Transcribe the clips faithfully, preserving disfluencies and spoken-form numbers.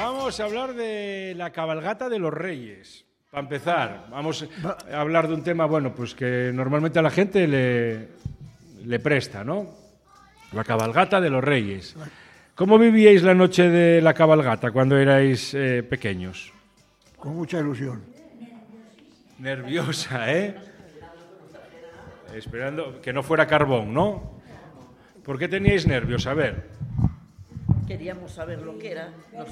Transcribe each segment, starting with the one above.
Vamos a hablar de la cabalgata de los Reyes. Para empezar, vamos a hablar de un tema, bueno, pues que normalmente a la gente le, le presta, ¿no? La cabalgata de los Reyes. ¿Cómo vivíais la noche de la cabalgata cuando erais eh, pequeños? Con mucha ilusión. Nerviosa, ¿eh? Esperando que no fuera carbón, ¿no? ¿Por qué teníais nervios? A ver. Queríamos saber lo que era. Nos...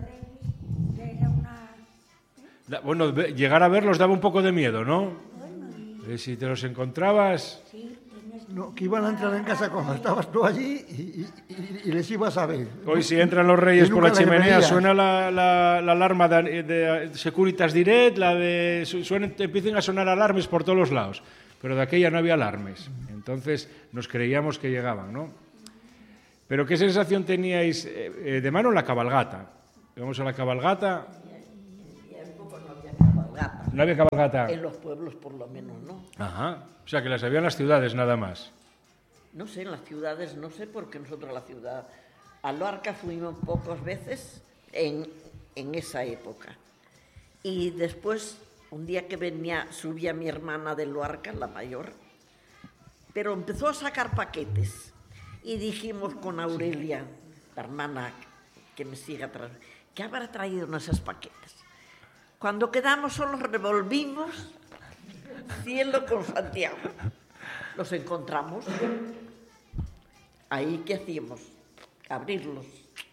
Da, bueno, llegar a verlos daba un poco de miedo, ¿no? Eh, si te los encontrabas... No, que iban a entrar en casa cuando estabas tú allí y, y, y les ibas a ver. Hoy si entran los Reyes por la chimenea veías. suena la, la, la alarma de, de Securitas Direct, la de suena, empiezan a sonar alarmes por todos los lados, pero de aquella no había alarmes, entonces nos creíamos que llegaban, ¿no? Pero ¿qué sensación teníais eh, de mano en la cabalgata? Vamos a la cabalgata. En poco no había cabalgata. No había cabalgata. En los pueblos por lo menos, ¿no? Ajá. O sea, que las había en las ciudades nada más. No sé, en las ciudades, no sé, porque nosotros a la ciudad... A Luarca fuimos pocas veces en, en esa época. Y después, un día que venía, subía mi hermana de Luarca, la mayor, pero empezó a sacar paquetes. Y dijimos con Aurelia, la hermana que me sigue atrás, ¿qué habrá traído en esos paquetes? Cuando quedamos solos revolvimos cielo con Santiago. Los encontramos. Ahí, ¿qué hacíamos? Abrirlos.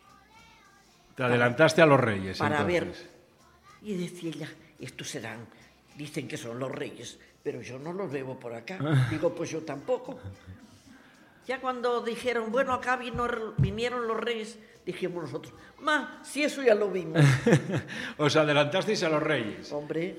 Te adelantaste a los Reyes, para entonces. ver. Y decía ella, estos serán, dicen que son los Reyes, pero yo no los veo por acá. Digo, pues yo tampoco. Ya cuando dijeron, bueno, acá vino, vinieron los Reyes, dijimos nosotros, ma, si eso ya lo vimos. Os adelantasteis a los Reyes. Hombre,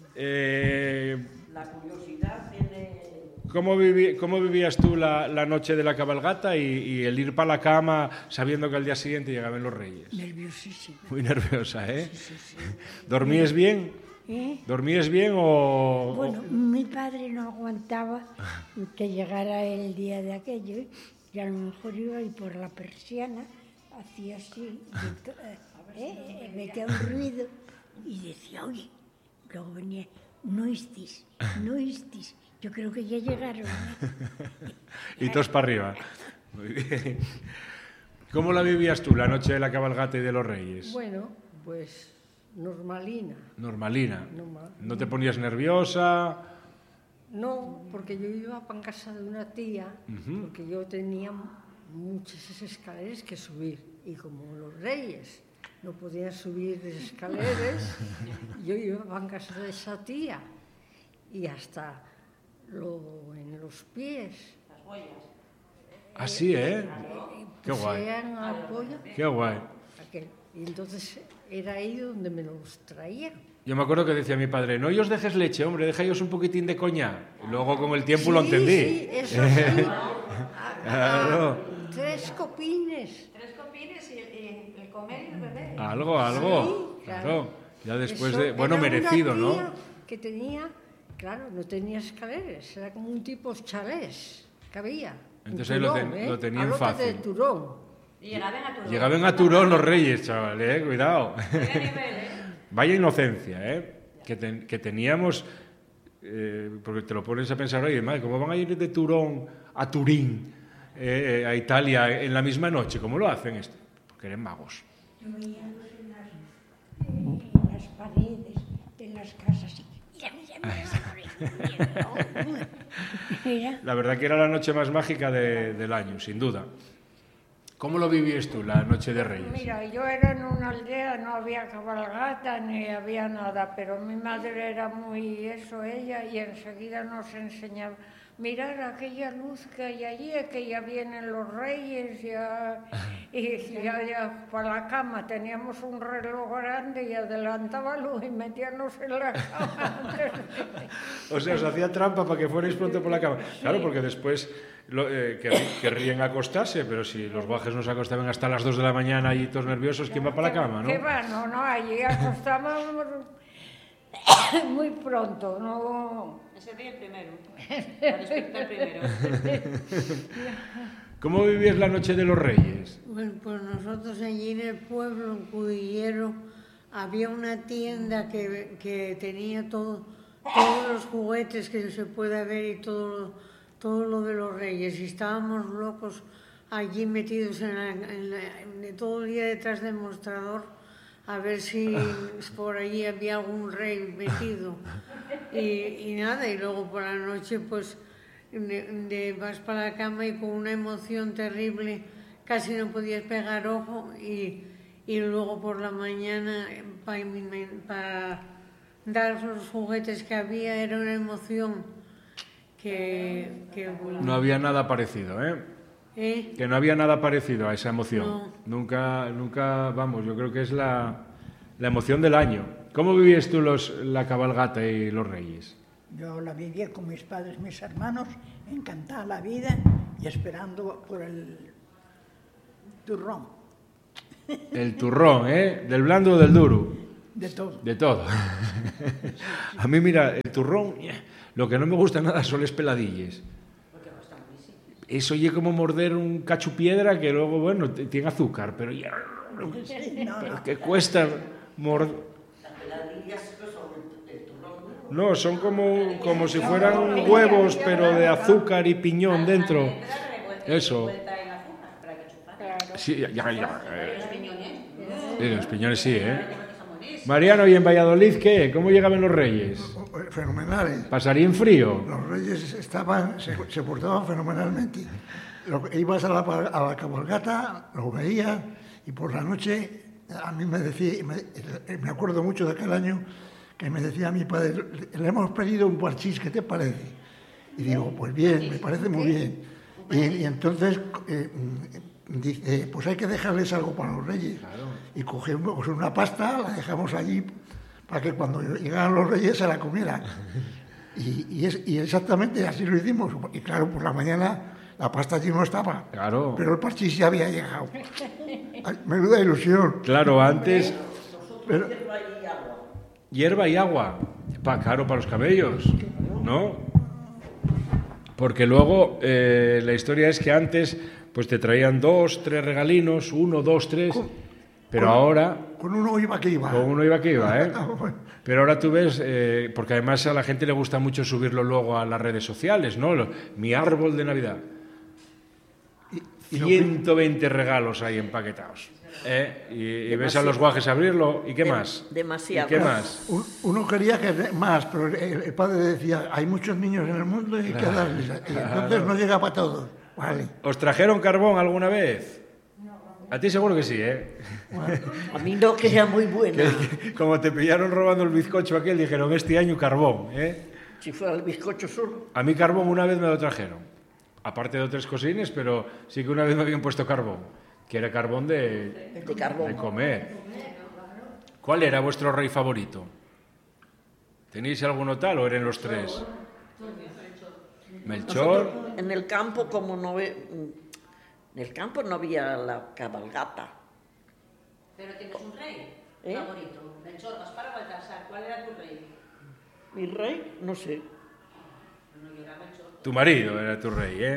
Eh, la curiosidad tiene... ¿cómo, viví, ¿Cómo vivías tú la, la noche de la cabalgata y, y el ir para la cama sabiendo que al día siguiente llegaban los Reyes? Nerviosísima. Muy nerviosa, ¿eh? Sí, sí, sí. ¿Dormías bien? ¿Eh? ¿Dormías bien o...? Bueno, o... mi padre no aguantaba que llegara el día de aquello y a lo mejor iba y por la persiana hacía así, y ento- eh, eh, metía un ruido y decía, oye, luego venía, no estis, no estis, yo creo que ya llegaron. ¿eh? Y todos para arriba. Muy bien. ¿Cómo la vivías tú la noche de la cabalgata y de los Reyes? Bueno, pues normalina. Normalina. Normal. ¿No te ponías nerviosa? No, porque yo iba para casa de una tía, Ujú. porque yo tenía muchas escaleras que subir. Y como los Reyes no podían subir escaleras, yo iba para casa de esa tía. Y hasta lo, en los pies. Ah, sí, ¿eh? Qué guay. Pusieran al pollo, Qué guay. aquel. Y entonces era ahí donde me los traían. Yo me acuerdo que decía mi padre, no os dejes leche, hombre, dejaos un poquitín de coña. Y luego con el tiempo Sí, lo entendí. sí, eso sí. Claro. Tres copines. Tres copines y, y el comer y el beber. Algo, algo. Sí, claro. claro. Ya después Eso de... Bueno, era una merecido, ¿no? tía que tenía, claro, no tenía escaleras, era como un tipo chalés que había. en Entonces ahí lo Turón, ten- ¿eh? lo tenían Al otro fácil. de Turón. Y llegaban a Turón. Llegaban a Turón los Reyes, chaval, ¿eh? Cuidado. ¿Qué nivel, eh? Vaya inocencia, ¿eh? Que, ten- que teníamos... eh, porque te lo pones a pensar, oye, madre, ¿cómo van a ir de Turón a Turín, eh, eh, a Italia, en la misma noche? ¿Cómo lo hacen esto? Porque eran magos. Yo veía en las, en las paredes, en las casas, y mira, mira, mira, mira, mira. La verdad que era la noche más mágica de- del año, sin duda. ¿Cómo lo vivías tú, la noche de Reyes? Mira, yo era en una aldea, no había cabalgata ni había nada, pero mi madre era muy eso, ella, y enseguida nos enseñaba, mirar aquella luz que hay allí, que ya vienen los Reyes, ya, y ya, ya para la cama teníamos un reloj grande y adelantaba luz y metíamos en la cama antes de... O sea, os hacía trampa para que fuerais pronto por la cama. Claro, porque después lo, eh, querrí- querrían acostarse, pero si los guajes nos acostaban hasta las dos de la mañana y todos nerviosos, ¿quién va para la cama, no? ¿Qué va? No, no, allí acostábamos muy pronto, no... Ese día el primero. Para despertar primero. ¿Cómo vivías la noche de los Reyes? Bueno, pues nosotros allí en el pueblo, en Cudillero, había una tienda que, que tenía todo, todos los juguetes que se puede ver y todo lo, todo lo de los Reyes. Y estábamos locos allí metidos en la, en la, en todo el día detrás del mostrador a ver si por allí había algún rey metido. Y, y nada, y luego por la noche pues de, de vas para la cama y con una emoción terrible casi no podías pegar ojo y, y luego por la mañana para, para dar los juguetes que había era una emoción que... que No había nada parecido, ¿eh? ¿Eh? Que no había nada parecido a esa emoción. No. Nunca, nunca, vamos, yo creo que es la, la emoción del año. ¿Cómo vivías tú los, la cabalgata y los Reyes? Yo la vivía con mis padres, mis hermanos, encantada la vida y esperando por el turrón. El turrón, ¿eh? ¿Del blando o del duro? De todo. De todo. A mí, mira, el turrón, lo que no me gusta nada son las peladillas. Eso oye como morder un cacho piedra que luego, bueno, tiene azúcar, pero ya... Sí, no, Pero no. que cuesta morder... No, son como, como si fueran huevos, pero de azúcar y piñón dentro. Eso. Sí, ya, ya, ya. eh. Sí, los piñones sí, ¿eh? Mariano, ¿y en Valladolid qué? ¿Cómo llegaban los Reyes? Fenomenales. ¿Pasarían frío? Los Reyes estaban, se, se portaban fenomenalmente. Lo, ibas a la, a la cabalgata, lo veías, y por la noche, a mí me decía, me, me acuerdo mucho de aquel año, que me decía a mi padre, le hemos pedido un parchís, ¿qué te parece? Y digo, pues bien, me parece muy bien. Y, y entonces eh, dice, pues hay que dejarles algo para los Reyes. Claro. Y cogemos una pasta, la dejamos allí para que cuando llegaran los Reyes se la comieran. Y, y, es, y exactamente así lo hicimos. Y claro, por la mañana la pasta allí no estaba. Claro. Pero el parchís ya había llegado. Ay, menuda ilusión. Claro, antes... Pero, hierba y agua. Pa, claro, para los cabellos, ¿no? Porque luego eh, la historia es que antes pues te traían dos, tres regalinos, uno, dos, tres... Pero con, ahora... Con uno iba que iba. Con uno iba que iba, ¿eh? Pero ahora tú ves, eh, porque además a la gente le gusta mucho subirlo luego a las redes sociales, ¿no? Lo, mi árbol de Navidad. ciento veinte regalos ahí empaquetados. ¿eh? Y, y ves a los guajes abrirlo. ¿Y qué más? Demasiado. ¿Y qué más? Uno quería que más, pero el, el padre decía, hay muchos niños en el mundo y hay que darles. Y entonces no llega para todos. Vale. ¿Os trajeron carbón alguna vez? A ti seguro que sí, ¿eh? Bueno, a mí no, que sea muy buena. Que, que, como te pillaron robando el bizcocho aquel, dijeron, este año carbón, ¿eh? Si fuera el bizcocho solo. A mí carbón una vez me lo trajeron. Aparte de otras cosines, pero sí que una vez me habían puesto carbón. Que era carbón de, de, carbón. de comer. ¿Cuál era vuestro rey favorito? ¿Tenéis alguno tal o eran los tres? Melchor. Nosotros, en el campo, como no ve... En el campo no había la cabalgata. Pero tienes un rey ¿Eh? favorito. Melchor, Gaspar o Baltasar. ¿Cuál era tu rey? Mi rey, no sé. No, yo era Melchor. Tu marido era tu rey, ¿eh?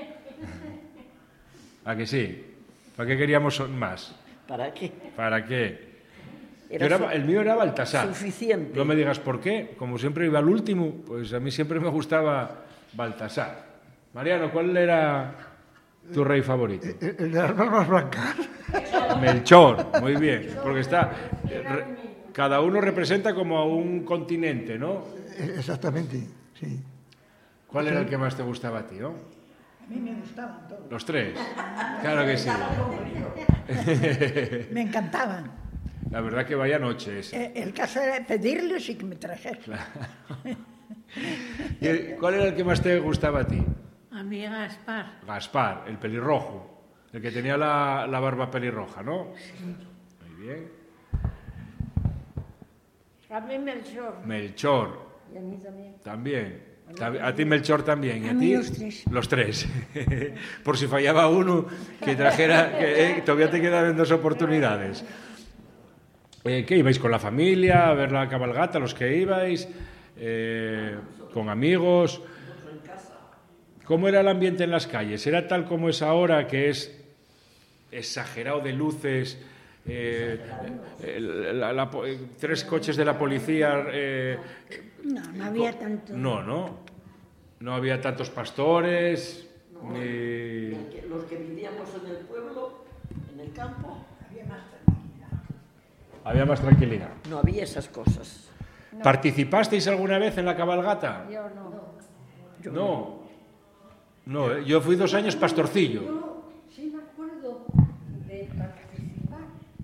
¿A que sí? ¿Para qué queríamos más? ¿Para qué? ¿Para qué? Era Era, el mío era Baltasar. Suficiente. No me digas por qué. Como siempre iba al último, pues a mí siempre me gustaba Baltasar. Mariano, ¿cuál era tu rey favorito? El, el de las barbas blancas. Melchor, muy bien. Porque está... Re, cada uno representa como a un continente, ¿no? Exactamente, sí. ¿Cuál era el que más te gustaba a ti, no? A mí me gustaban todos. Los tres. Claro que sí. Me encantaban. La verdad que vaya noche esa. Eh, el caso era pedirles y que me trajeran. Claro. ¿Y el, cuál era el que más te gustaba a ti? A mí Gaspar. Gaspar, el pelirrojo. El que tenía la, la barba pelirroja, ¿no? Sí. Muy bien. A mí Melchor. Melchor. Y a mí también. También. A ti Melchor también. ¿Y a, A mí ti? los tres. Los tres. Por si fallaba uno, que trajera... Que, eh, todavía te quedaban dos oportunidades. Eh, ¿Qué ibais con la familia a ver la cabalgata, los que ibais? Eh, ¿Con amigos? ¿cómo era el ambiente en las calles? ¿Era tal como es ahora, que es exagerado de luces, eh, el- la- la- tres coches de la policía? eh, No, no había tanto. No, no. No había tantos pastores, ni... Los que vivíamos en el pueblo, en el campo, Había más tranquilidad. no había esas cosas. ¿Participasteis alguna vez en la cabalgata? Yo no. No. No, eh, yo fui dos años pastorcillo. Yo sí me acuerdo de participar.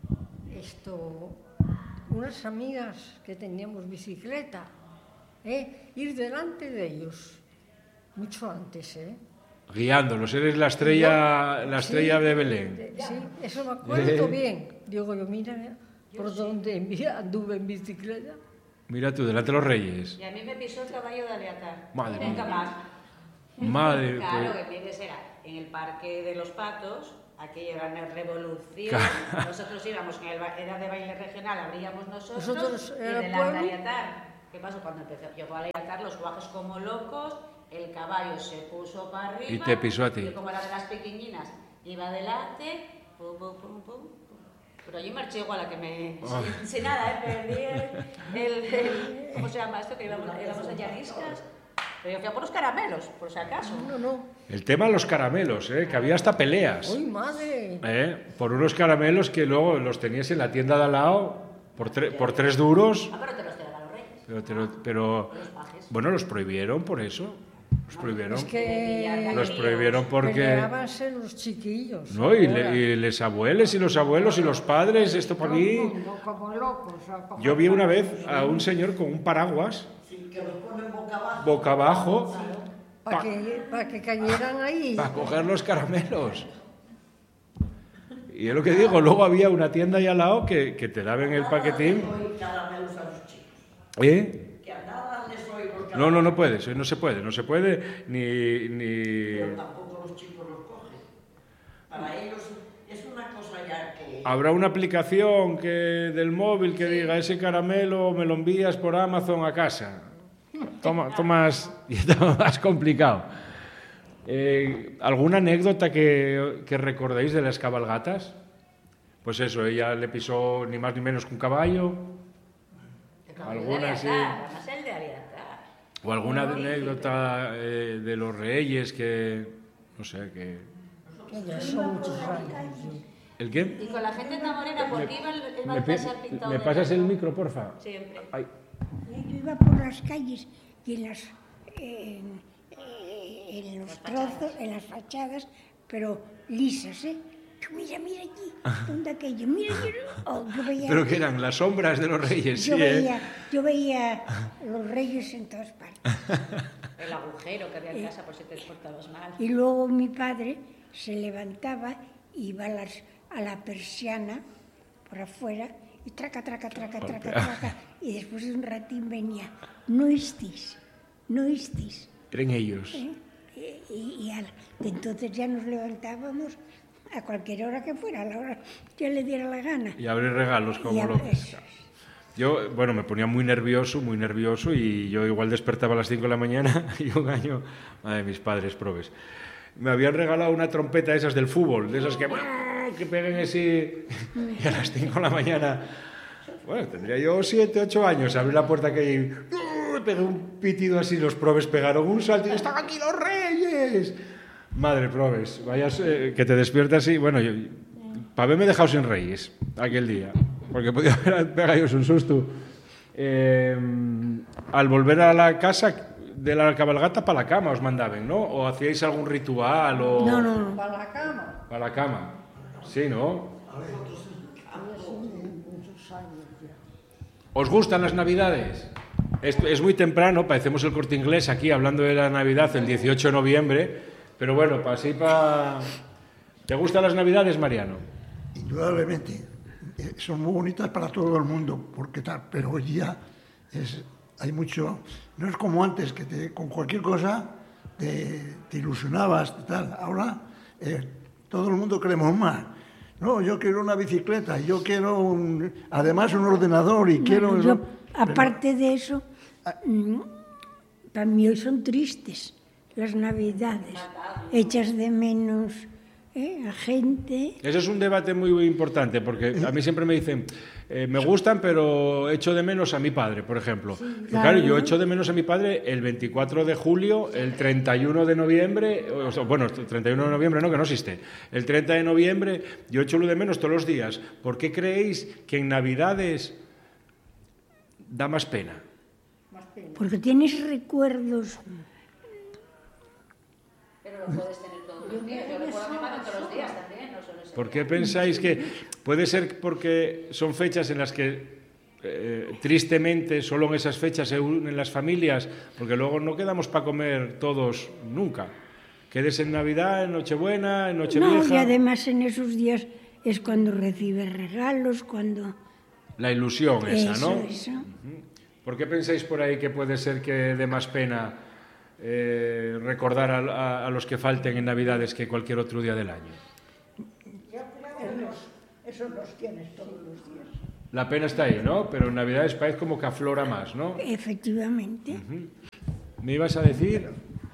Esto, unas amigas que teníamos bicicleta, ¿eh? Ir delante de ellos, mucho antes, ¿eh? Guiándolos, eres la estrella, la estrella Sí, de Belén. de- Sí, eso me acuerdo bien. Digo yo, mira, por dónde anduve en bicicleta. Mira tú, delante de los reyes. Y a mí me pisó el caballo de Aleatar. Madre Nunca mía. más. Madre, Claro, pues, que tienes era en el Parque de los Patos, aquello era una revolución. Claro. Nosotros íbamos, en el, ba- era de baile regional, abríamos nosotros. Nosotros y era delante pueblo. de Aleatar. ¿Qué pasó cuando empezó? Yo fui a Aleatar, los guajes como locos, el caballo se puso para arriba. Y te pisó a ti. Yo como era de las pequeñinas, iba adelante, pum, pum, pum, pum. pum. Pero yo marché igual a que me... Ah. Sin, sin nada, ¿eh? Perdí el, el, el- ¿Cómo se llama esto? Que íbamos, íbamos a Llaniscas. Pero yo fui a por los caramelos, por si acaso. No, no. el tema de los caramelos, ¿eh? Que había hasta peleas. ¡Uy, madre! ¿Eh? Por unos caramelos que luego los tenías en la tienda de al lado por, tre- por tres duros. Ah, pero te los tiraban los reyes. Pero, te lo- pero Los pajes. bueno, los prohibieron por eso. Los prohibieron. Es que Los prohibieron porque... peleábanse los chiquillos. No, y, ahora. le- y les abuelos y los abuelos y los padres, esto para aquí. Todo el mundo como locos. a coger Yo vi una vez palos, a un señor con un paraguas Que los ponen boca abajo. boca abajo Para que, para que cayeran ahí. para coger los caramelos. Y es lo que digo, luego había una tienda ahí al lado que, que te daban el paquetín. Doy caramelos a los chicos. ¿Eh? Que a nada les doy los caramelos. No, no, no puedes, eh, no se puede, no se puede, ni... ni... Pero tampoco los chicos los cogen. Para ellos es una cosa ya que... Habrá una aplicación que, del móvil que diga, ese caramelo me lo envías por Amazon a casa. Toma, tomas, y está más complicado. Eh, ¿Alguna anécdota que, que recordéis de las cabalgatas? Pues eso, ella le pisó ni más ni menos que un caballo. El caballo de Alguna, sí. Aleatar, además el de Aleatar. O alguna anécdota eh, de los reyes que... No sé, que... Que ya son muchos años. sí. ¿El qué? Y con la gente tan morena, porque iba el, el ¿Me, pi- Baltasar pintado ¿me de pasas el blanco. micro, porfa? Siempre. Ay. Yo iba por las calles y en las en, en los trozos, en las fachadas, pero lisas, ¿eh? Yo, mira, mira allí, ¿dónde aquello? Mira, mira. Oh, yo veía, Pero que eran las sombras de los reyes, yo sí, veía, ¿eh? yo veía los reyes en todas partes. El agujero que había en casa por si te portabas mal. Y luego mi padre se levantaba, iba a, las, a la persiana por afuera y traca, traca, traca, traca, traca. Y después de un ratín venía, no estis, no estis. Eran ellos. ¿eh? Y, y- y al- de entonces ya nos levantábamos a cualquier hora que fuera, a la hora que le diera la gana. Y abrir regalos Y como ab- locos. eso. Yo, bueno, me ponía muy nervioso, muy nervioso, y yo igual despertaba a las cinco de la mañana y un año, madre, mis padres probes, me habían regalado una trompeta de esas del fútbol, de esas que, que peguen así, y a las cinco de la mañana, bueno, tendría yo siete, ocho años, abrí la puerta que hay, pegué un pitido así, los probes pegaron un salto y ¡están aquí los reyes! Madre, probes, vayas, eh, que te despiertas y, bueno, yo, para haberme dejado sin reyes aquel día, porque podía haber pegado yo un susto. Eh, al volver a la casa de la cabalgata, para la cama os mandaban, ¿no? ¿O hacíais algún ritual? O... No, no, no. Para la cama. Para la cama. Sí, ¿no? Muchos años ya. ¿Os gustan las Navidades? Es, es muy temprano, parecemos el Corte Inglés aquí hablando de la Navidad el dieciocho de noviembre, pero bueno, para así para... ¿Te gustan las Navidades, Mariano? Indudablemente, eh, son muy bonitas para todo el mundo, porque tal, pero hoy día es, hay mucho, no es como antes, que te, con cualquier cosa te, te ilusionabas, tal. Ahora eh, todo el mundo queremos más. No, yo quiero una bicicleta, yo quiero un- además un ordenador y quiero... Bueno, yo, pero- aparte de eso, mm, para mí hoy son tristes las Navidades. Echas de menos ¿eh? a gente. Eso es un debate muy, muy importante, porque a mí siempre me dicen, eh, me gustan, pero echo de menos a mi padre, por ejemplo. Sí, claro. claro, yo echo de menos a mi padre el veinticuatro de julio, el treinta y uno de noviembre, o sea, bueno, el treinta y uno de noviembre no, que no existe, el treinta de noviembre, yo echo lo de menos todos los días. ¿Por qué creéis que en Navidades da más pena? Porque tienes recuerdos. Pero lo puedes tener todos los días. Yo recuerdo a mi madre todos los días también. No solo ese ¿Por qué día. pensáis que puede ser porque son fechas en las que eh, tristemente solo en esas fechas se unen las familias? Porque luego no quedamos para comer todos nunca. Quedes en Navidad, en Nochebuena, en Nochevieja. No, y además en esos días es cuando recibes regalos, cuando... La ilusión esa, eso, ¿no? Eso. Uh-huh. ¿Por qué pensáis por ahí que puede ser que dé más pena eh, recordar a, a, a los que falten en Navidades que cualquier otro día del año? Eso los tienes todos los días. La pena está ahí, ¿no? Pero en Navidades parece como que aflora más, ¿no? Efectivamente. Uh-huh. ¿Me ibas a decir?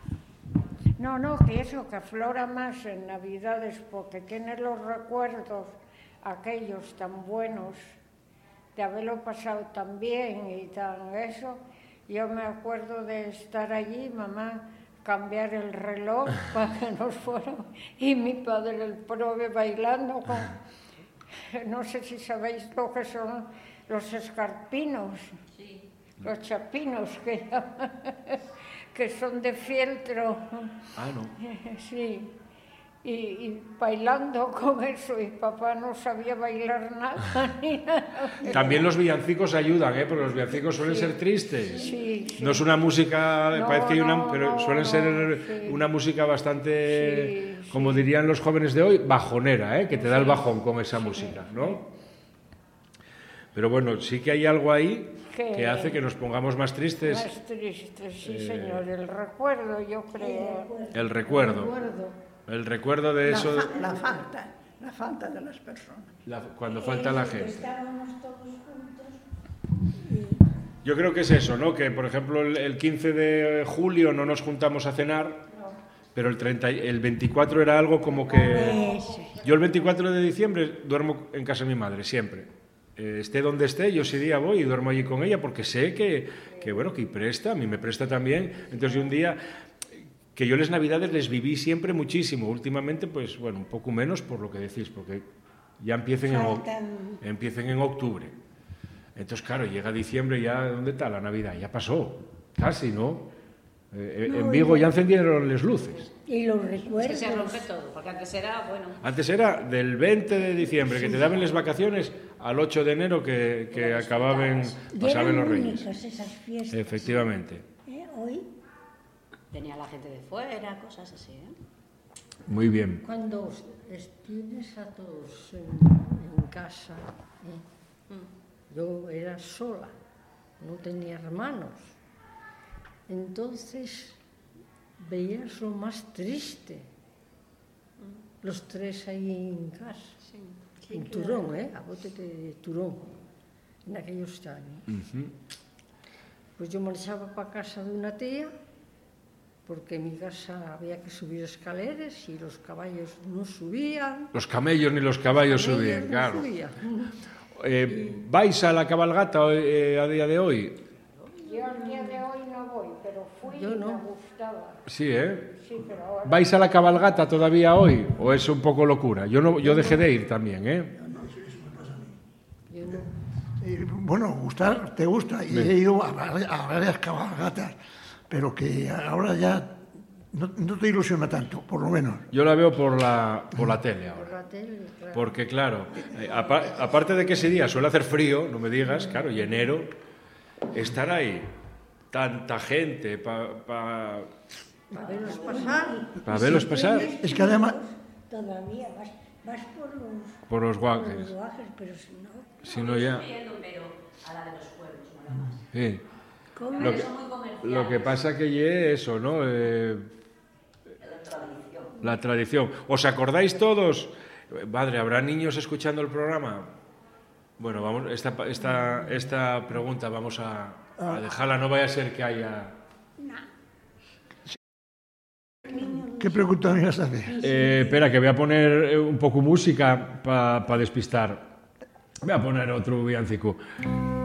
No, no, que eso, que aflora más en Navidades porque tienes los recuerdos aquellos tan buenos de haberlo pasado tan bien y tan eso. Yo me acuerdo de estar allí, mamá, cambiar el reloj para que nos fueran, y mi padre el prove bailando con, no sé si sabéis lo que son los escarpinos, sí. Los chapinos que llaman, que son de fieltro. Ah, no. Sí. Y, y bailando con eso, y papá no sabía bailar nada ni nada. También los villancicos ayudan, ¿eh? Porque los villancicos suelen sí, ser tristes. Sí, sí. No es una música, no, parece que hay una, no, pero no, suelen no, ser sí. una música bastante, sí, como sí. dirían los jóvenes de hoy, bajonera, ¿eh? Que te da el bajón con esa música, ¿no? Pero bueno, sí que hay algo ahí que, que hace que nos pongamos más tristes. Más tristes, sí, eh, señor. El recuerdo, yo creo. El recuerdo. El recuerdo. El recuerdo de la eso... Fa la falta, la falta de las personas. La, cuando falta la gente. Estábamos todos juntos. Yo creo que es eso, ¿no? Que, por ejemplo, el, el quince de julio no nos juntamos a cenar, no. Pero el, treinta, el veinticuatro era algo como que... Yo el veinticuatro de diciembre duermo en casa de mi madre, siempre. Eh, esté donde esté, yo ese día voy y duermo allí con ella porque sé que, que bueno, que presta, a mí me presta también. Entonces, un día... que yo las Navidades les viví siempre muchísimo. Últimamente, pues, bueno, un poco menos por lo que decís, porque ya empiecen en, empiecen en octubre. Entonces, claro, llega diciembre y ya, ¿dónde está la Navidad? Ya pasó, casi, ¿no? Eh, no en Vigo ya encendieron las luces. Y los recuerdos. Es que se rompe todo, porque antes era, bueno... Antes era del veinte de diciembre, que te daban las vacaciones, al ocho de enero que, que acababan, pasaban los Reyes. Esas fiestas. Efectivamente. ¿Eh? Hoy... Venía la gente de fuera, cosas así, ¿eh? Muy bien. Cuando tienes a todos en, en casa, ¿eh? mm. yo era sola, no tenía hermanos. Entonces veías lo más triste, mm. los tres ahí en casa, sí. Sí, en claro. Turón, ¿eh? A bote de Turón, en aquellos años. Uh-huh. Pues yo marchaba para casa de una tía, porque en mi casa había que subir escaleras y los caballos no subían. Los camellos ni los caballos, los camellos subían, no claro. Subían. Eh, y... ¿Vais a la cabalgata eh, a día de hoy? Yo al día de hoy no voy, pero fui yo no. y me gustaba. Sí, ¿eh? Sí, pero ahora... ¿Vais a la cabalgata todavía hoy o es un poco locura? Yo, no, yo dejé de ir también, ¿eh? Yo no. Eh, bueno, gustar, te gusta, y he ido a, a varias cabalgatas, pero que ahora ya no, no te ilusiona tanto, por lo menos. Yo la veo por la, por la tele ahora. Por la tele, claro. Porque, claro, eh, apa, aparte de que ese día suele hacer frío, no me digas, claro, y enero, estar ahí, tanta gente, para... Pa, para verlos pasar. Para verlos pasar. Es que además... Todavía vas, vas por los... Por los guajes. Por los guajes, pero si no... Si no ya... Pero a la de los pueblos, mola más. Sí. Lo que, lo que pasa que ye eso, ¿no? Eh, la tradición. La tradición. ¿Os acordáis todos? Madre, ¿habrá niños escuchando el programa? Bueno, vamos, esta, esta, esta pregunta vamos a, a dejarla, no vaya a ser que haya... ¿Qué pregunta me ibas a hacer? Eh, espera, que voy a poner un poco música para pa despistar. Voy a poner otro villancico.